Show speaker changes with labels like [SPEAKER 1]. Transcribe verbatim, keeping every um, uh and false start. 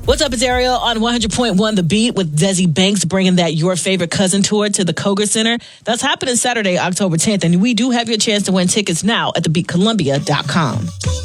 [SPEAKER 1] What's up, it's Ariel on one hundred point one The Beat with Desi Banks bringing that Your Favorite Cousin tour to the Koger Center. That's happening Saturday, October tenth, and we do have your chance to win tickets now at the beat columbia dot com.